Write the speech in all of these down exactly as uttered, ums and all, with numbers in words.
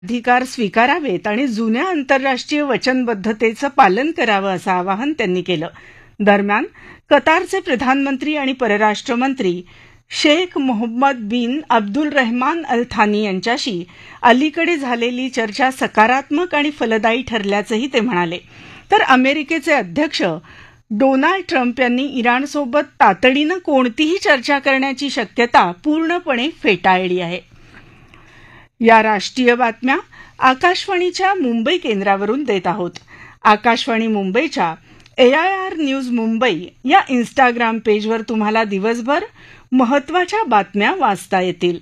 अधिकार स्वीकारावेत आणि जुन्या आंतरराष्ट्रीय वचनबद्धतेचं पालन करावं असं आवाहन त्यांनी केलं. दरम्यान कतारचे प्रधानमंत्री आणि परराष्ट्र मंत्री शेख मोहम्मद बिन अब्दुल रहमान अल थानी यांच्याशी अलीकडे झालेली चर्चा सकारात्मक आणि फलदायी ठरल्याचंही ते म्हणाले. तर अमेरिकेचे अध्यक्ष डोनाल्ड ट्रम्प यांनी इराणसोबत तातडीनं कोणतीही चर्चा करण्याची शक्यता पूर्णपणे फेटाळली आहे. या राष्ट्रीय बातम्या आकाशवाणीच्या मुंबई केंद्रावरून देत आहोत. आकाशवाणी मुंबईच्या ए आय आर न्यूज मुंबई या इन्स्टाग्राम पेजवर तुम्हाला दिवसभर महत्त्वाच्या बातम्या वाचता येतील.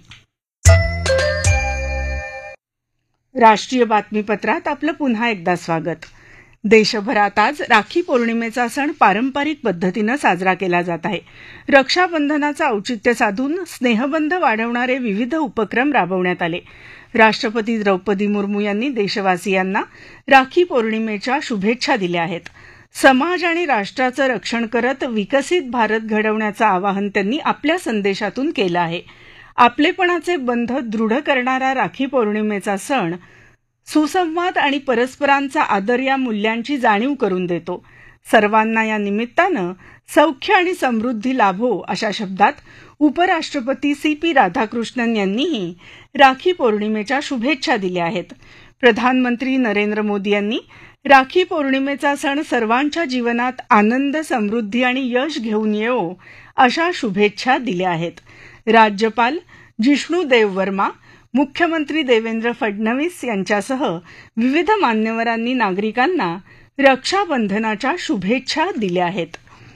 राष्ट्रीय बातमीपत्रात आपलं पुन्हा एकदा स्वागत. देशभरात आज राखी पौर्णिमेचा सण पारंपरिक पद्धतीनं साजरा केला जात आहे. रक्षाबंधनाचं औचित्य साधून स्नेहबंध वाढवणारे विविध उपक्रम राबवण्यात आले. राष्ट्रपती द्रौपदी मुर्मू यांनी देशवासियांना राखी पौर्णिमेच्या शुभेच्छा दिल्या आहेत. समाज आणि राष्ट्राचं रक्षण करत विकसित भारत घडवण्याचं आवाहन त्यांनी आपल्या संदेशातून केलं आहे. आपलेपणाचे बंध दृढ करणारा राखी पौर्णिमेचा सण सुसंवाद आणि परस्परांचा आदर या मूल्यांची जाणीव करून देतो. सर्वांना या निमित्तानं सौख्य आणि समृद्धी लाभो अशा शब्दात उपराष्ट्रपती सी पी राधाकृष्णन यांनीही राखी पौर्णिमेच्या शुभेच्छा दिल्या आहेत. प्रधानमंत्री नरेंद्र मोदी यांनी राखी पौर्णिमेचा सण सर्वांच्या जीवनात आनंद, समृद्धी आणि यश घेऊन येवो अशा शुभेच्छा दिल्या आहेत. राज्यपाल जिष्णू देववर्मा, मुख्यमंत्री देवेंद्र फडणवीस यांच्यासह विविध मान्यवरांनी नागरिकांना रक्षाबंधनाच्या शुभेच्छा दिल्या आहेत.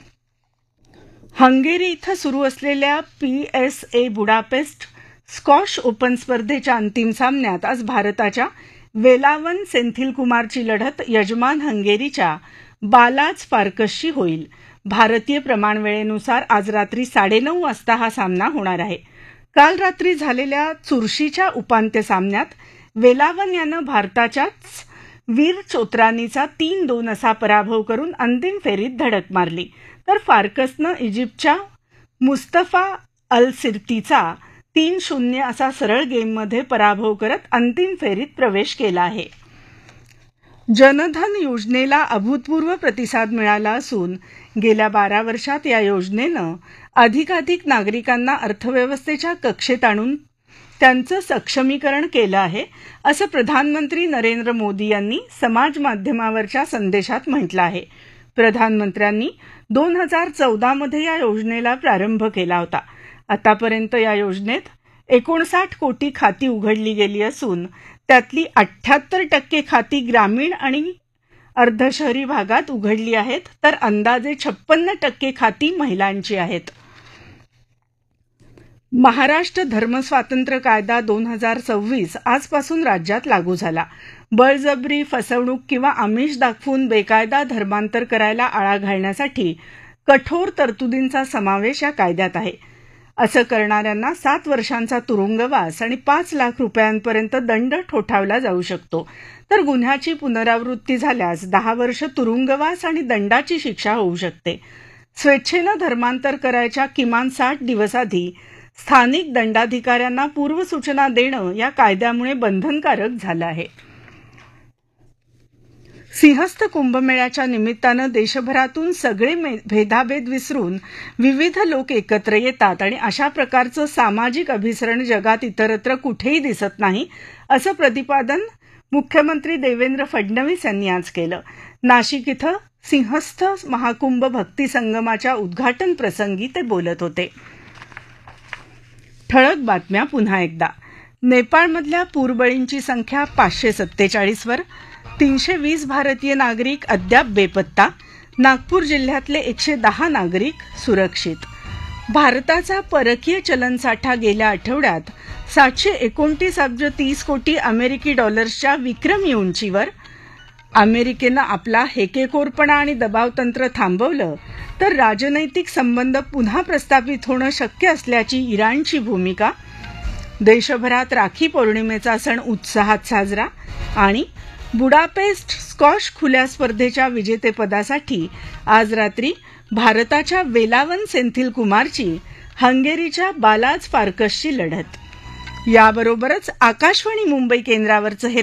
हंगेरी इथं सुरू असलेल्या P S A Budapest squash open स्पर्धेच्या अंतिम सामन्यात आज भारताच्या वेलावन सेंथिलकुमारची लढत यजमान हंगेरीच्या बालाज फार्कसशी होईल. भारतीय प्रमाणवेळेनुसार आज रात्री साडेनऊ वाजता हा सामना होणार आहे. काल रात्री झालेल्या चुरशीच्या उपांत्य सामन्यात वेलावन यानं भारताच्याच वीर चोत्रानीचा तीन दोन असा पराभव करून अंतिम फेरीत धडक मारली. तर फार्कसनं इजिप्तच्या मुस्तफा अल सिर्तीचा तीन शून्य असा सरळ गेममध्ये पराभव करत अंतिम फेरीत प्रवेश केला आहे. जनधन योजनेला अभूतपूर्व प्रतिसाद मिळाला असून गेल्या बारा वर्षात या योजनेनं अधिकाधिक नागरिकांना अर्थव्यवस्थेच्या कक्षेत आणून त्यांचं सक्षमीकरण केलं आहे, असं प्रधानमंत्री नरेंद्र मोदी यांनी समाज माध्यमावरच्या संदेशात म्हटलं आहे. प्रधानमंत्र्यांनी दोन हजार चौदामध्ये या योजनेला प्रारंभ केला होता. आतापर्यंत या योजनेत एकोणसाठ कोटी खाती उघडली गेली असून त्यातली अठ्ठ्याहत्तर टक्के खाती ग्रामीण आणि अर्धशहरी भागात उघडली आहेत, तर अंदाजे छप्पन्न टक्के खाती महिलांची आहेत. महाराष्ट्र धर्मस्वातंत्र्य कायदा दोन हजार सव्वीस आजपासून राज्यात लागू झाला. बळजबरी, फसवणूक किंवा आमिष दाखवून बेकायदा धर्मांतर करायला आळा घालण्यासाठी कठोर तरतुदींचा समावेश या कायद्यात आहे. असं करणाऱ्यांना सात वर्षांचा तुरुंगवास आणि पाच लाख रुपयांपर्यंत दंड ठोठावला जाऊ शकतो. तर गुन्ह्याची पुनरावृत्ती झाल्यास दहा वर्ष तुरुंगवास आणि दंडाची शिक्षा होऊ शकते. स्वेच्छेनं धर्मांतर करायच्या किमान साठ दिवस आधी स्थानिक दंडाधिकाऱ्यांना पूर्वसूचना देणं या कायद्यामुळे बंधनकारक झालं आहे. सिंहस्थ कुंभमेळ्याच्या निमित्तानं देशभरातून सगळे भेदाभेद विसरून विविध लोक एकत्र येतात आणि अशा प्रकारचं सामाजिक अभिसरण जगात इतरत्र कुठेही दिसत नाही, असं प्रतिपादन मुख्यमंत्री देवेंद्र फडणवीस यांनी आज केलं. नाशिक इथं सिंहस्थ महाकुंभ भक्ती संगमाच्या उद्घाटन प्रसंगी ते बोलत होते. ठळक बातम्या पुन्हा एकदा. नेपाळमधल्या पूरबळींची संख्या पाचशे सत्तेचाळीसवर. तीनशे वीस भारतीय नागरिक अद्याप बेपत्ता. नागपूर जिल्ह्यातले एकशे दहा नागरिक सुरक्षित. भारताचा परकीय चलनसाठा गेल्या आठवड्यात सातशे एकोणतीस अब्ज तीस कोटी अमेरिकी डॉलर्सच्या विक्रमी उंचीवर. अमेरिकेनं आपला हेकेखोरपणा आणि दबावतंत्र थांबवलं तर राजनैतिक संबंध पुन्हा प्रस्थापित होणं शक्य असल्याची इराणची भूमिका. देशभरात राखी पौर्णिमेचा सण उत्साहात साजरा. आणि बुडापेस्ट स्क्वॉश खुल्या स्पर्धेच्या विजेतेपदासाठी आज रात्री भारताच्या वेलावन सेंथिलकुमारची हंगेरीच्या बालाज फार्कसशी लढत. याबरोबरच आकाशवाणी मुंबई केंद्रावरचं हे